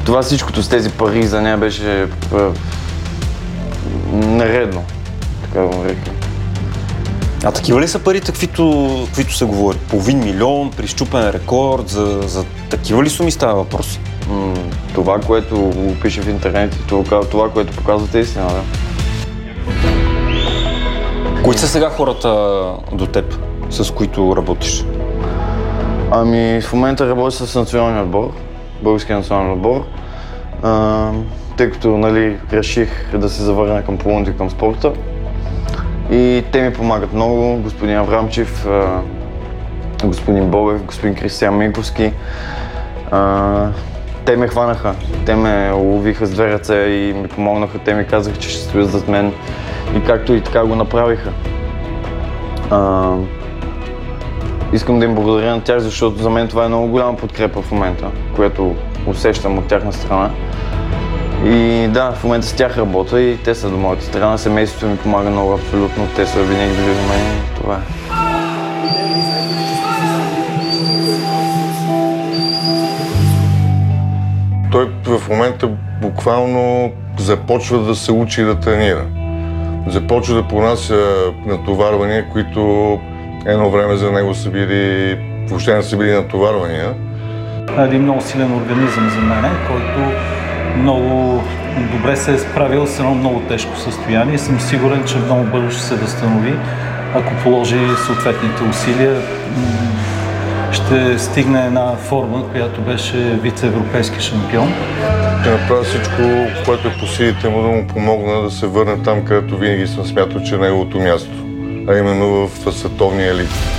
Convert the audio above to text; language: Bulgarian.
Това всичкото с тези пари за нея беше нередно, така да го река. А такива ли са парите, каквито се говори? Половин милион, при счупен рекорд, за такива ли суми става въпрос? Това, което го пише в интернет и това, което показвате, истина, да. Кои са сега хората до теб, с които работиш? В момента работя с националния отбор, българския национален отбор, тъй като реших да се завърна към плуването и към спорта. И те ми помагат много, господин Аврамчев, господин Бобев, господин Кристиян Минковски. Те ме хванаха, те ме уловиха с две ръце и ми помогнаха, те ми казаха, че ще стоят зад мен и както и така го направиха. Искам да им благодаря на тях, защото за мен това е много голяма подкрепа в момента, която усещам от тяхна страна. И да, в момента с тях работя и те са до моята страна, семейството ми помага много абсолютно, те са винаги били до мен и това е. Той в момента буквално започва да се учи да тренира. Започва да понася натоварвания, които едно време за него въобще не са били натоварвания. Един много силен организъм за мен, който много добре се е справил с едно много тежко състояние и съм сигурен, че много бързо ще се възстанови. Ако положи съответните усилия, ще стигне една форма, която беше вице-европейски шампион. Ще направя всичко, което е по силите му, да му помогна да се върне там, където винаги съм смятал, че е неговото място, а именно в световния елит.